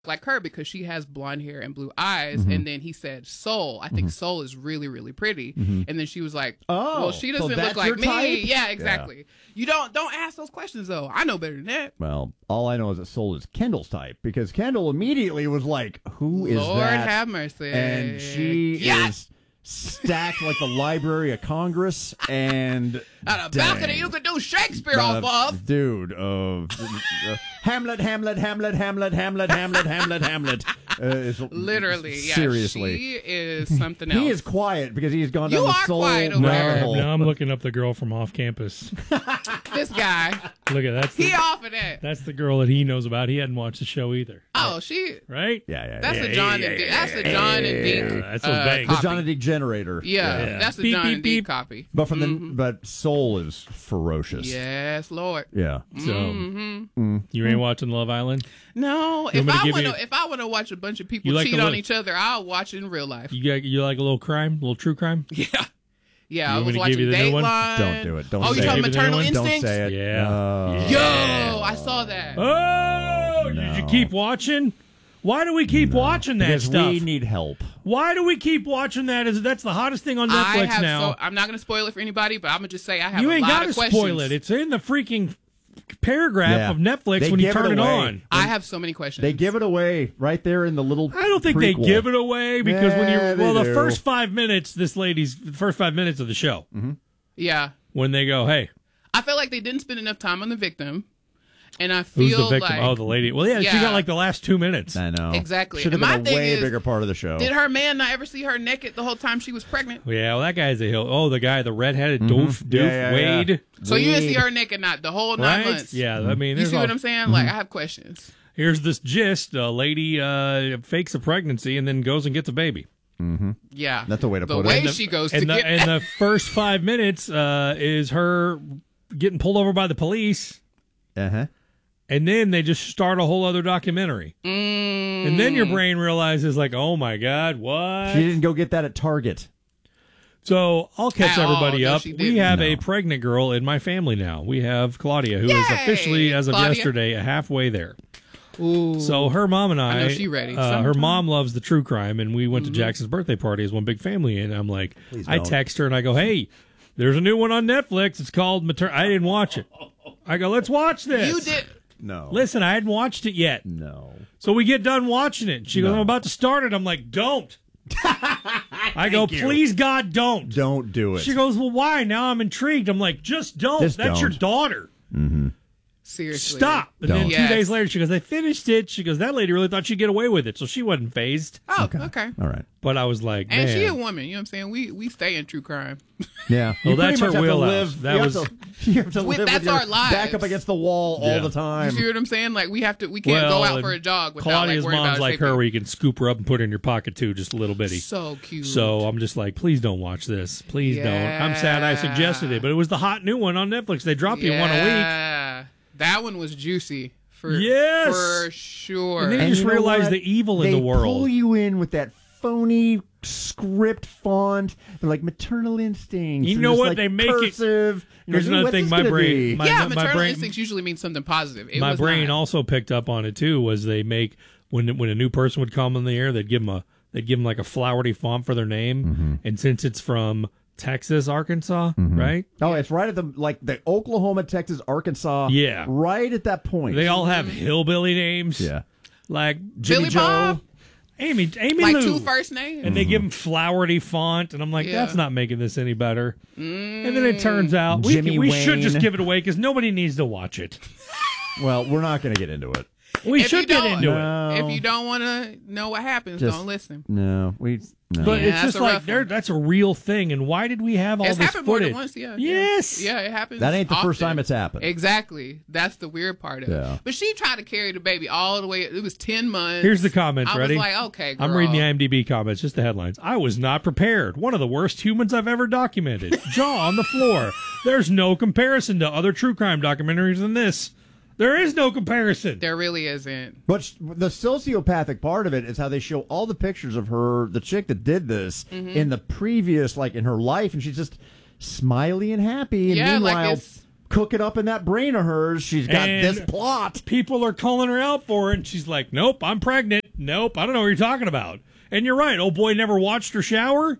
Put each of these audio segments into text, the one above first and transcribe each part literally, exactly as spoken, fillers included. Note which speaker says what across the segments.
Speaker 1: like her because she has blonde hair and blue eyes.
Speaker 2: Mm-hmm.
Speaker 1: And then he said, Soul. I think mm-hmm. Soul is really, really pretty.
Speaker 2: Mm-hmm.
Speaker 1: And then she was like,
Speaker 2: oh,
Speaker 1: well, she doesn't
Speaker 2: so
Speaker 1: look like me.
Speaker 2: Type?
Speaker 1: Yeah, exactly. Yeah. You don't don't ask those questions, though. I know better than that.
Speaker 2: Well, all I know is that Soul is Kendall's type because Kendall immediately was like, who is
Speaker 1: Lord
Speaker 2: that?
Speaker 1: Lord have mercy.
Speaker 2: And she
Speaker 1: yes!
Speaker 2: is stacked like the Library of Congress and
Speaker 1: on a
Speaker 2: dang.
Speaker 1: balcony you could do Shakespeare
Speaker 2: uh,
Speaker 1: off of.
Speaker 2: Dude, uh, uh, Hamlet, Hamlet, Hamlet, Hamlet, Hamlet, Hamlet, Hamlet, Hamlet. Uh,
Speaker 1: Literally, yeah.
Speaker 2: Seriously.
Speaker 1: She is something else.
Speaker 2: He is quiet because he's gone
Speaker 1: you
Speaker 2: down the
Speaker 1: are
Speaker 2: soul
Speaker 1: quiet over
Speaker 2: rabbit
Speaker 1: there.
Speaker 2: hole.
Speaker 3: Now I'm looking up the girl from off campus.
Speaker 1: This guy.
Speaker 3: Look at that.
Speaker 1: He off of that.
Speaker 3: That's the girl that he knows about. He hadn't watched the show either.
Speaker 1: Oh, she.
Speaker 3: Right?
Speaker 2: Yeah, yeah.
Speaker 1: That's
Speaker 2: yeah,
Speaker 1: the John
Speaker 2: yeah,
Speaker 1: and
Speaker 2: yeah,
Speaker 1: Deke. That's the
Speaker 2: yeah,
Speaker 1: John
Speaker 2: yeah,
Speaker 1: and Deke.
Speaker 3: yeah, that's
Speaker 1: uh,
Speaker 3: what's bang.
Speaker 2: The
Speaker 1: copy.
Speaker 2: John and Deke generator.
Speaker 1: Yeah,
Speaker 3: Yeah.
Speaker 1: that's the
Speaker 3: Beep,
Speaker 1: John
Speaker 3: beep,
Speaker 1: and
Speaker 3: beep.
Speaker 1: Deke copy.
Speaker 2: But from
Speaker 1: mm-hmm.
Speaker 2: the but Soul is ferocious.
Speaker 1: Yes, Lord.
Speaker 2: Yeah.
Speaker 3: So
Speaker 1: mm-hmm.
Speaker 3: you ain't watching Love Island?
Speaker 1: No.
Speaker 3: You
Speaker 1: If
Speaker 3: want me to
Speaker 1: I
Speaker 3: give
Speaker 1: want
Speaker 3: you-
Speaker 1: to, if I want to watch a bunch of people
Speaker 3: You like
Speaker 1: cheat
Speaker 3: a
Speaker 1: on
Speaker 3: little-
Speaker 1: each other, I'll watch it in real life.
Speaker 3: You got you like a little crime, a little true crime?
Speaker 1: Yeah. Yeah,
Speaker 3: You
Speaker 1: I
Speaker 3: want
Speaker 1: was
Speaker 3: me to
Speaker 1: watching
Speaker 3: give you the new one?
Speaker 1: Dateline.
Speaker 2: Don't do it. Don't
Speaker 1: oh,
Speaker 2: say
Speaker 1: you talking
Speaker 2: it.
Speaker 1: Maternal
Speaker 3: Don't
Speaker 1: Instincts?
Speaker 2: Don't say it.
Speaker 3: Yeah.
Speaker 2: No.
Speaker 1: Yo, I saw that.
Speaker 3: Oh, did you
Speaker 2: No.
Speaker 3: keep watching? Why do we keep
Speaker 2: No.
Speaker 3: watching that
Speaker 2: because
Speaker 3: stuff?
Speaker 2: we need help.
Speaker 3: Why do we keep watching that? Is that's the hottest thing on
Speaker 1: I
Speaker 3: Netflix
Speaker 1: have
Speaker 3: now?
Speaker 1: So, I'm not going to spoil it for anybody, but I'm going to just say I have
Speaker 3: You
Speaker 1: a
Speaker 3: ain't
Speaker 1: lot
Speaker 3: got to
Speaker 1: of questions.
Speaker 3: spoil it. It's in the freaking paragraph
Speaker 2: Yeah.
Speaker 3: of Netflix
Speaker 2: They
Speaker 3: when you
Speaker 2: give
Speaker 3: turn
Speaker 2: it
Speaker 3: it,
Speaker 2: away.
Speaker 3: on.
Speaker 1: I have so many questions.
Speaker 2: They give it away right there in the little.
Speaker 3: I don't think
Speaker 2: prequel.
Speaker 3: they give it away because when
Speaker 2: Yeah,
Speaker 3: you
Speaker 2: they
Speaker 3: well the
Speaker 2: do.
Speaker 3: first five minutes, this lady's the first five minutes of the show
Speaker 2: Mm-hmm.
Speaker 1: Yeah.
Speaker 3: when they go, hey,
Speaker 1: I feel like they didn't spend enough time on the victim. And I
Speaker 3: who's
Speaker 1: feel
Speaker 3: the victim?
Speaker 1: like...
Speaker 3: Oh, the lady. Well, yeah, she
Speaker 1: Yeah.
Speaker 3: got like the last two minutes.
Speaker 2: I know.
Speaker 1: Exactly.
Speaker 2: Should have
Speaker 1: And my
Speaker 2: been a
Speaker 1: thing
Speaker 2: way
Speaker 1: is,
Speaker 2: bigger part of the show.
Speaker 1: Did her man not ever see her naked the whole time she was pregnant?
Speaker 3: Yeah, well, that guy's a hill. Oh, the guy, the redheaded
Speaker 2: Mm-hmm.
Speaker 3: doof, doof,
Speaker 2: Yeah, yeah,
Speaker 3: Wade.
Speaker 2: yeah.
Speaker 1: So you didn't
Speaker 2: Wade.
Speaker 1: see her naked not the whole nine
Speaker 3: Right?
Speaker 1: months?
Speaker 3: Yeah, I mean,
Speaker 1: You
Speaker 3: there's
Speaker 1: see
Speaker 3: all-
Speaker 1: what I'm saying? Like, I have questions.
Speaker 3: Here's this gist: a lady uh, fakes a pregnancy and then goes and gets a baby.
Speaker 1: Yeah.
Speaker 2: That's the way to
Speaker 1: the
Speaker 2: put it.
Speaker 1: way
Speaker 2: And
Speaker 3: the-
Speaker 1: she goes
Speaker 3: And
Speaker 1: to
Speaker 3: the
Speaker 1: get...
Speaker 3: and the first five minutes uh, is her getting pulled over by the police.
Speaker 2: Uh huh.
Speaker 3: And then they just start a whole other documentary.
Speaker 1: Mm.
Speaker 3: And then your brain realizes, like, oh, my God, what?
Speaker 2: She didn't go get that at Target.
Speaker 3: So I'll catch
Speaker 1: At all.
Speaker 3: everybody
Speaker 1: No,
Speaker 3: up.
Speaker 1: she
Speaker 3: We
Speaker 1: didn't.
Speaker 3: have
Speaker 2: No.
Speaker 3: a pregnant girl in my family now. We have Claudia, who is
Speaker 1: Yay!
Speaker 3: officially, as of
Speaker 1: Claudia.
Speaker 3: yesterday, halfway there.
Speaker 1: Ooh.
Speaker 3: So her mom and I,
Speaker 1: I know she ready.
Speaker 3: Uh, her
Speaker 1: Sometime.
Speaker 3: mom loves the true crime, and we went to Jackson's birthday party as one big family. And I'm like,
Speaker 2: Please
Speaker 3: I
Speaker 2: don't.
Speaker 3: text her and I go, hey, there's a new one on Netflix. It's called Mater. I didn't watch it. I go, let's watch this.
Speaker 1: You did...
Speaker 2: No.
Speaker 3: Listen, I hadn't watched it yet.
Speaker 2: No.
Speaker 3: So we get done watching it. She goes,
Speaker 2: No.
Speaker 3: I'm about to start it. I'm like, don't. I go,
Speaker 2: you.
Speaker 3: please, God, don't.
Speaker 2: Don't do it.
Speaker 3: She goes, well, why? Now I'm intrigued. I'm like, just don't.
Speaker 2: Just
Speaker 3: That's your
Speaker 2: don't.
Speaker 3: daughter.
Speaker 1: Seriously.
Speaker 3: Stop. And then
Speaker 2: Don't.
Speaker 3: two
Speaker 1: Yes.
Speaker 3: days later, she goes, they finished it. She goes, that lady really thought she'd get away with it. So she wasn't phased.
Speaker 1: Oh, okay.
Speaker 2: All right.
Speaker 3: But I was like,
Speaker 1: And
Speaker 3: man.
Speaker 1: she a woman. You know what I'm saying? We we stay in true crime.
Speaker 2: Yeah.
Speaker 3: Well,
Speaker 2: You pretty
Speaker 3: that's
Speaker 2: much
Speaker 3: her
Speaker 2: have to
Speaker 3: wheelhouse.
Speaker 2: live-
Speaker 3: That
Speaker 2: you
Speaker 3: was-
Speaker 2: have to, you have to
Speaker 1: With-
Speaker 2: live
Speaker 1: that's
Speaker 2: with your
Speaker 1: our lives.
Speaker 2: back up against the wall
Speaker 3: Yeah.
Speaker 2: all the
Speaker 1: You
Speaker 2: time.
Speaker 1: see what I'm saying? Like we have to. We can't
Speaker 3: Well,
Speaker 1: go out
Speaker 3: and
Speaker 1: for a jog without
Speaker 3: Claudia's
Speaker 1: like worrying
Speaker 3: mom's
Speaker 1: about
Speaker 3: like
Speaker 1: safety.
Speaker 3: her, where you can scoop her up and put her in your pocket too, just a little bitty.
Speaker 1: So cute.
Speaker 3: So I'm just like, please don't watch this. Please don't. I'm sad I suggested it, but it was the hot new one on Netflix. They drop you one a week.
Speaker 1: Yeah, that one was juicy. For,
Speaker 3: Yes!
Speaker 1: for sure.
Speaker 3: And then you
Speaker 2: And
Speaker 3: just
Speaker 2: you know
Speaker 3: realize
Speaker 2: what?
Speaker 3: the evil
Speaker 2: they
Speaker 3: in the world.
Speaker 2: pull you in with that phony script font. They're like maternal instincts.
Speaker 3: You
Speaker 2: and
Speaker 3: know
Speaker 2: this,
Speaker 3: what?
Speaker 2: like,
Speaker 3: They make it-
Speaker 2: cursive. You're
Speaker 3: Here's
Speaker 2: like, "Ooh,
Speaker 3: another
Speaker 2: what's
Speaker 3: thing
Speaker 2: this
Speaker 3: my
Speaker 2: gonna
Speaker 3: brain-
Speaker 2: be?"
Speaker 3: my-
Speaker 1: yeah,
Speaker 3: my
Speaker 1: maternal
Speaker 3: brain-
Speaker 1: instincts usually mean something positive. It
Speaker 3: My
Speaker 1: was
Speaker 3: brain
Speaker 1: not.
Speaker 3: also picked up on it too. Was they make when when a new person would come in the air, they'd give them a they'd give them like a flowery font for their name,
Speaker 2: Mm-hmm.
Speaker 3: and since it's from Texas, Arkansas, right?
Speaker 2: Oh, it's right at the like the Oklahoma, Texas, Arkansas.
Speaker 3: Yeah.
Speaker 2: right at that point.
Speaker 3: They all have hillbilly names.
Speaker 2: yeah.
Speaker 3: like Jimmy
Speaker 1: Billy
Speaker 3: Joe,
Speaker 1: Bob?
Speaker 3: Amy, Amy
Speaker 1: like
Speaker 3: Lou.
Speaker 1: two first names.
Speaker 3: And they give them flowery font, and I'm like,
Speaker 1: Yeah.
Speaker 3: that's not making this any better. And then it turns out we,
Speaker 2: Jimmy
Speaker 3: we should just
Speaker 2: Wayne.
Speaker 3: give it away because nobody needs to watch it.
Speaker 2: Well, we're not going to get into it.
Speaker 3: We
Speaker 1: If
Speaker 3: should
Speaker 1: you
Speaker 3: get
Speaker 1: don't-
Speaker 3: into it.
Speaker 2: No.
Speaker 1: If you don't want to know what happens,
Speaker 2: Just-
Speaker 1: don't listen.
Speaker 2: No, we. No.
Speaker 3: But
Speaker 1: Yeah,
Speaker 3: it's
Speaker 1: that's
Speaker 3: just
Speaker 1: a
Speaker 3: like
Speaker 1: rough
Speaker 3: there,
Speaker 1: one.
Speaker 3: that's a real thing. And why did we have all
Speaker 1: It's
Speaker 3: this
Speaker 1: happened more
Speaker 3: footage?
Speaker 1: than once, yeah.
Speaker 3: Yes.
Speaker 1: Yeah, it happens.
Speaker 2: that ain't the first
Speaker 1: often.
Speaker 2: time it's happened.
Speaker 1: Exactly. That's the weird part of
Speaker 2: Yeah.
Speaker 1: it. But she tried to carry the baby all the way. It was ten months.
Speaker 3: Here's the comments.
Speaker 1: I
Speaker 3: Ready?
Speaker 1: was like, okay, girl.
Speaker 3: I'm reading the IMDb comments, just the headlines. I was not prepared. One of the worst humans I've ever documented. Jaw on the floor. There's no comparison to other true crime documentaries than this. There is no comparison.
Speaker 1: There really isn't.
Speaker 2: But sh- the sociopathic part of it is how they show all the pictures of her, the chick that did this,
Speaker 1: Mm-hmm.
Speaker 2: in the previous, like in her life, and she's just smiley and happy. And
Speaker 1: Yeah, like
Speaker 2: meanwhile,
Speaker 1: it's-
Speaker 2: cooking up in that brain of hers. She's got
Speaker 3: And
Speaker 2: this plot.
Speaker 3: People are calling her out for it, and she's like, nope, I'm pregnant. Nope, I don't know what you're talking about. And you're right. Old boy never watched her shower.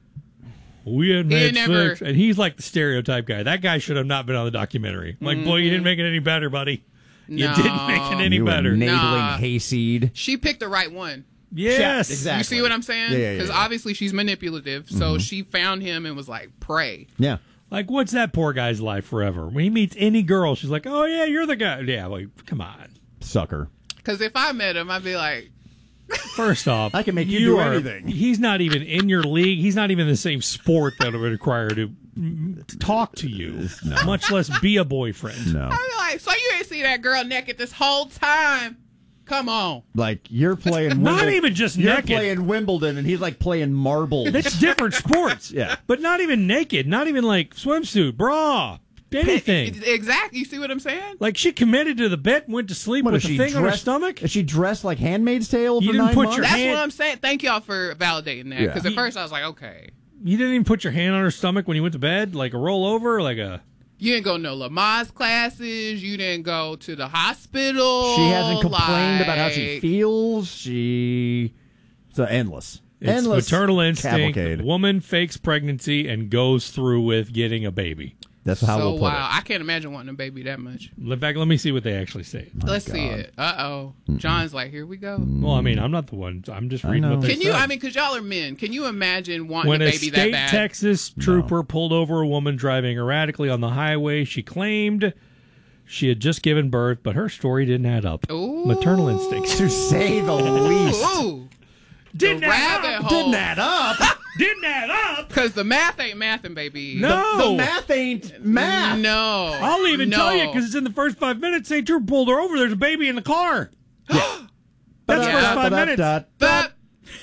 Speaker 3: We hadn't
Speaker 1: He
Speaker 3: had
Speaker 1: never-
Speaker 3: sex. And he's like the stereotype guy. That guy should have not been on the documentary. I'm like, mm-hmm. boy, you didn't make it any better, buddy. You
Speaker 1: No.
Speaker 3: didn't make it any
Speaker 2: you
Speaker 3: better.
Speaker 2: enabling
Speaker 1: Nah.
Speaker 2: hayseed.
Speaker 1: She picked the right one.
Speaker 3: Yes.
Speaker 2: Yeah, exactly.
Speaker 1: You see what I'm saying?
Speaker 2: Yeah, yeah,
Speaker 1: Because
Speaker 2: yeah.
Speaker 1: obviously she's manipulative. So she found him and was like, pray.
Speaker 2: Yeah.
Speaker 3: Like, what's that poor guy's life forever? When he meets any girl, she's like, oh, yeah, you're the guy. Yeah, like, come on.
Speaker 2: Sucker.
Speaker 1: Because if I met him, I'd be like,
Speaker 3: First off,
Speaker 2: I can make you do
Speaker 3: are-
Speaker 2: anything.
Speaker 3: He's not even in your league. He's not even in the same sport that would require to mm, talk to you,
Speaker 2: No.
Speaker 3: much less be a boyfriend.
Speaker 2: No.
Speaker 1: I'd be like, so you ain't see that girl naked this whole time? Come on.
Speaker 2: Like, you're playing
Speaker 3: Not
Speaker 2: Wimbledon-
Speaker 3: even just
Speaker 2: you're
Speaker 3: naked.
Speaker 2: playing Wimbledon, and he's like playing marbles.
Speaker 3: That's different sports.
Speaker 2: Yeah.
Speaker 3: But not even naked. Not even like swimsuit, bra, anything.
Speaker 1: Exactly. You see what I'm saying?
Speaker 3: Like, she committed to the bet and went to sleep
Speaker 2: What,
Speaker 3: with
Speaker 2: is
Speaker 3: the
Speaker 2: she
Speaker 3: thing on her
Speaker 2: dressed-
Speaker 3: stomach.
Speaker 2: Is she dressed like Handmaid's Tale for
Speaker 3: You didn't
Speaker 2: nine
Speaker 3: put
Speaker 2: months?
Speaker 3: your
Speaker 1: That's
Speaker 3: hand-
Speaker 1: what I'm saying. Thank y'all for validating that.
Speaker 2: Yeah.
Speaker 1: Because at first I was like, okay.
Speaker 3: You didn't even put your hand on her stomach when you went to bed? Like a rollover? Like a...
Speaker 1: You didn't go to no Lamaze classes. You didn't go to the hospital.
Speaker 2: She hasn't complained about how she
Speaker 1: like-
Speaker 2: feels. She... It's uh, endless.
Speaker 3: It's
Speaker 2: endless
Speaker 3: maternal instinct.
Speaker 2: cavalcade.
Speaker 3: Woman fakes pregnancy and goes through with getting a baby.
Speaker 2: That's how
Speaker 1: So
Speaker 2: we'll put
Speaker 1: wow,
Speaker 2: it.
Speaker 1: I can't imagine wanting a baby that much.
Speaker 3: In fact, let me see what they actually say.
Speaker 1: Let's see it. Uh oh. John's like, here we go.
Speaker 3: Well, I mean, I'm not the one. I'm just
Speaker 2: I
Speaker 3: reading
Speaker 2: know.
Speaker 3: what they
Speaker 1: Can you?
Speaker 3: said.
Speaker 1: I mean, because y'all are men. Can you imagine wanting
Speaker 3: When
Speaker 1: a
Speaker 3: a
Speaker 1: baby that
Speaker 3: state
Speaker 1: bad?
Speaker 3: Texas trooper pulled over a woman driving erratically on the highway, she claimed she had just given birth, but her story didn't add up.
Speaker 1: Ooh.
Speaker 3: Maternal instincts.
Speaker 2: To say the least.
Speaker 1: Ooh.
Speaker 3: Didn't
Speaker 1: the
Speaker 3: add
Speaker 1: rabbit
Speaker 3: up.
Speaker 1: hole.
Speaker 2: Didn't add up.
Speaker 3: Didn't add up.
Speaker 1: Because the math ain't mathin', baby.
Speaker 3: No.
Speaker 2: The, the math ain't math.
Speaker 1: No.
Speaker 3: I'll even
Speaker 1: no.
Speaker 3: tell you because it's in the first five minutes. Saint Trooper pulled her over. There's a baby in the car. That's the
Speaker 1: Yeah.
Speaker 3: first five minutes.
Speaker 1: But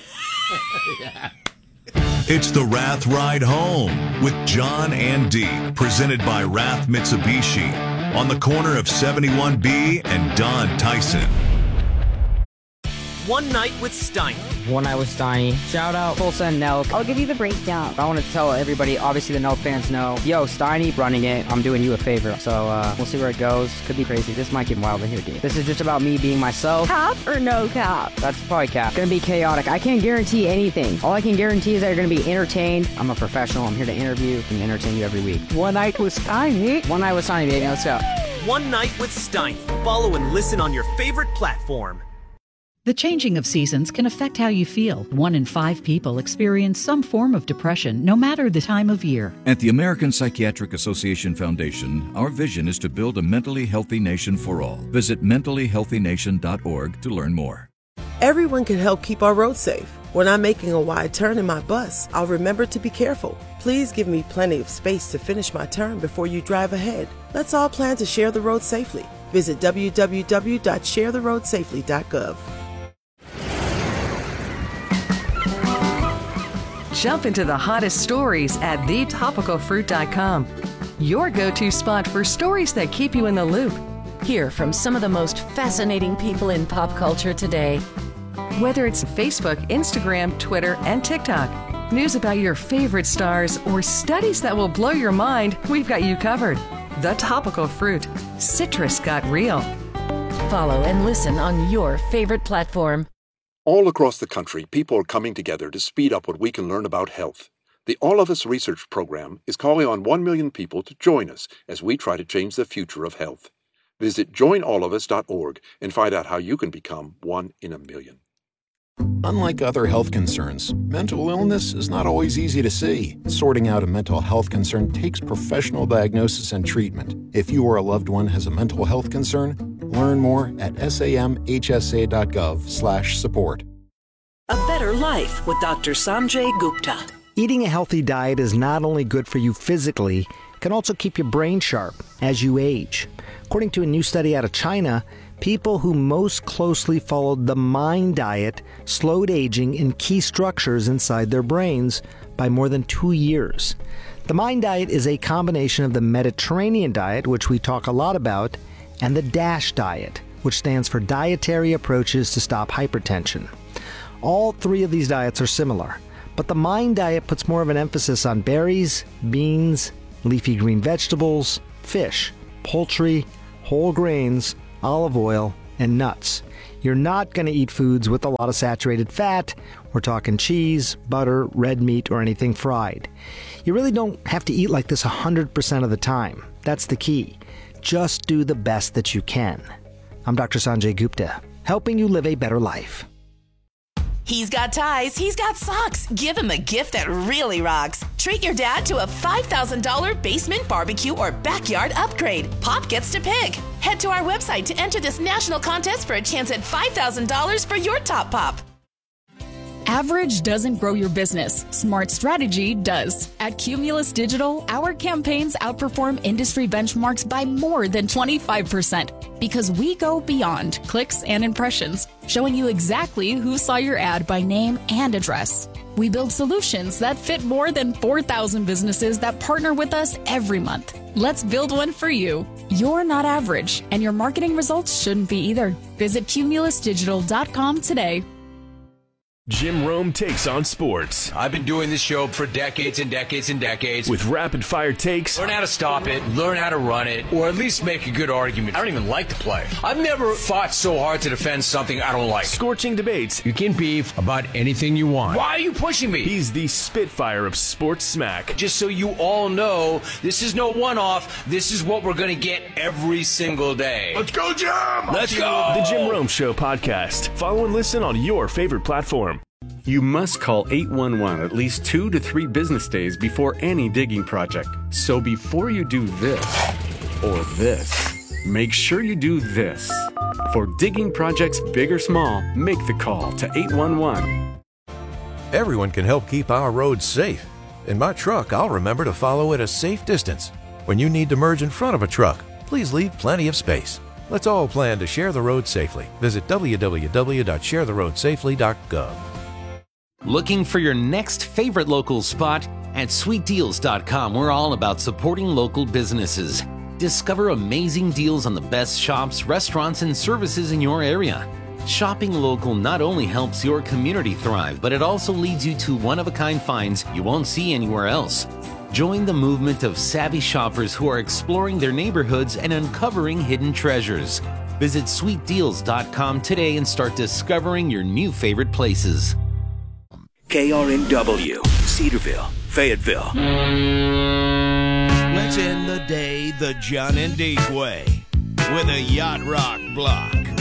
Speaker 4: It's the Wrath Ride Home with John and Dee, presented by Wrath Mitsubishi on the corner of seventy-one B and Don Tyson.
Speaker 5: One Night with Steiny.
Speaker 6: One Night with Steiny. Shout out Tulsa and Nelk.
Speaker 7: I'll give you the breakdown.
Speaker 6: I want to tell everybody, obviously the Nelk fans know, yo, Steiny running it. I'm doing you a favor. So uh, we'll see where it goes. Could be crazy. This might get wild in here, dude. This is just about me being myself.
Speaker 7: Cap or no cap?
Speaker 6: That's probably cap. Gonna be chaotic. I can't guarantee anything. All I can guarantee is that you're gonna be entertained. I'm a professional. I'm here to interview and entertain you every week.
Speaker 7: One Night with Steiny.
Speaker 6: One Night with Steiny, baby. Let's go.
Speaker 5: One Night with Steiny. Follow and listen on your favorite platform.
Speaker 8: The changing of seasons can affect how you feel. One in five people experience some form of depression, no matter the time of year.
Speaker 9: At the American Psychiatric Association Foundation, our vision is to build a mentally healthy nation for all. Visit mentally healthy nation dot org to learn more.
Speaker 10: Everyone can help keep our roads safe. When I'm making a wide turn in my bus, I'll remember to be careful. Please give me plenty of space to finish my turn before you drive ahead. Let's all plan to share the road safely. Visit w w w dot share the road safely dot gov.
Speaker 11: Jump into the hottest stories at the topical fruit dot com. Your go-to spot for stories that keep you in the loop.
Speaker 12: Hear from some of the most fascinating people in pop culture today.
Speaker 11: Whether it's Facebook, Instagram, Twitter, and TikTok, news about your favorite stars, or studies that will blow your mind, we've got you covered. The Topical Fruit. Citrus got real.
Speaker 12: Follow and listen on your favorite platform.
Speaker 13: All across the country, people are coming together to speed up what we can learn about health. The All of Us Research Program is calling on one million people to join us as we try to change the future of health. Visit join all of us dot org and find out how you can become one in a million.
Speaker 14: Unlike other health concerns, mental illness is not always easy to see. Sorting out a mental health concern takes professional diagnosis and treatment. If you or a loved one has a mental health concern, learn more at samhsa dot gov slash support.
Speaker 15: A Better Life with Doctor Sanjay Gupta.
Speaker 16: Eating a healthy diet is not only good for you physically, it can also keep your brain sharp as you age. According to a new study out of China, people who most closely followed the MIND diet slowed aging in key structures inside their brains by more than two years. The MIND diet is a combination of the Mediterranean diet, which we talk a lot about, and the DASH diet, which stands for Dietary Approaches to Stop Hypertension. All three of these diets are similar, but the MIND diet puts more of an emphasis on berries, beans, leafy green vegetables, fish, poultry, whole grains, olive oil, and nuts. You're not going to eat foods with a lot of saturated fat. We're talking cheese, butter, red meat, or anything fried. You really don't have to eat like this one hundred percent of the time. That's the key. Just do the best that you can. I'm Doctor Sanjay Gupta, helping you live a better life.
Speaker 17: He's got ties, he's got socks. Give him a gift that really rocks. Treat your dad to a five thousand dollars basement barbecue or backyard upgrade. Pop gets to pick. Head to our website to enter this national contest for a chance at five thousand dollars for your top pop.
Speaker 18: Average doesn't grow your business. Smart strategy does. At Cumulus Digital, our campaigns outperform industry benchmarks by more than twenty-five percent because we go beyond clicks and impressions, showing you exactly who saw your ad by name and address. We build solutions that fit more than four thousand businesses that partner with us every month. Let's build one for you. You're not average, and your marketing results shouldn't be either. Visit cumulus digital dot com today.
Speaker 19: Jim Rome takes on sports.
Speaker 20: I've been doing this show for decades and decades and decades.
Speaker 19: With rapid-fire takes.
Speaker 20: Learn how to stop it, learn how to run it, or at least make a good argument. I don't even like the play. I've never fought so hard to defend something I don't like.
Speaker 19: Scorching debates.
Speaker 20: You can beef about anything you want. Why are you pushing me?
Speaker 19: He's the Spitfire of sports smack.
Speaker 20: Just so you all know, this is no one-off. This is what we're going to get every single day.
Speaker 19: Let's go, Jim!
Speaker 20: Let's go!
Speaker 19: The Jim Rome Show podcast. Follow and listen on your favorite platform.
Speaker 21: You must call eight one one at least two to three business days before any digging project. So before you do this or this, make sure you do this. For digging projects big or small, make the call to eight one one.
Speaker 22: Everyone can help keep our roads safe. In my truck, I'll remember to follow at a safe distance. When you need to merge in front of a truck, please leave plenty of space. Let's all plan to share the road safely. Visit w w w dot share the road safely dot gov.
Speaker 23: Looking for your next favorite local spot? At sweet deals dot com, we're all about supporting local businesses. Discover amazing deals on the best shops, restaurants, and services in your area. Shopping local not only helps your community thrive, but it also leads you to one-of-a-kind finds you won't see anywhere else. Join the movement of savvy shoppers who are exploring their neighborhoods and uncovering hidden treasures. Visit sweet deals dot com today and start discovering your new favorite places.
Speaker 24: K R N W, Cedarville, Fayetteville.
Speaker 25: Let's end the day the John and Deke way with a yacht rock block.